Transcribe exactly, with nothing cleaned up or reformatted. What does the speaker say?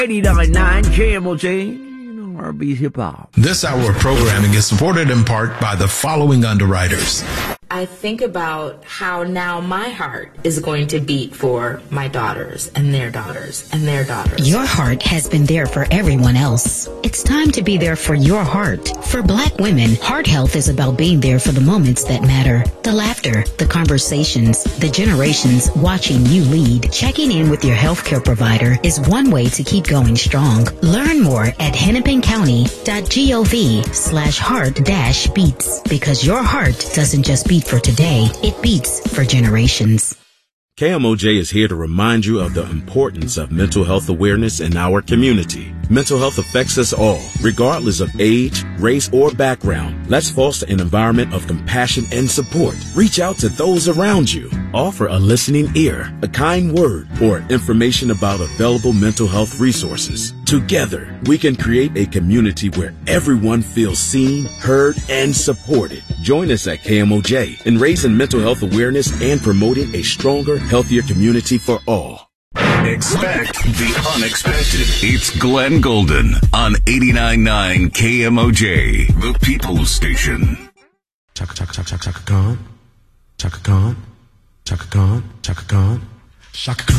eighty-nine point nine K M O J, R and B hip hop. This hour of programming is supported in part by the following underwriters. I think about how now my heart is going to beat for my daughters and their daughters and their daughters. Your heart has been there for everyone else. It's time to be there for your heart. For Black women, heart health is about being there for the moments that matter. The laughter, the conversations, the generations watching you lead. Checking in with your healthcare provider is one way to keep going strong. Learn more at hennepincounty.gov slash heart dash beats, because your heart doesn't just beat for today, it beats for generations. K M O J is here to remind you of the importance of mental health awareness in our community. Mental health affects us all, regardless of age, race, or background. Let's foster an environment of compassion and support. Reach out to those around you. Offer a listening ear, a kind word, or information about available mental health resources. Together, we can create a community where everyone feels seen, heard, and supported. Join us at K M O J in raising mental health awareness and promoting a stronger, healthier community for all. Expect the unexpected. It's Glenn Golden on eighty-nine point nine K M O J, the People's Station. Chaka Chaka Chaka Chaka Chaka Khan, Chaka Khan, Chaka Khan, Chaka Khan, Chaka Khan.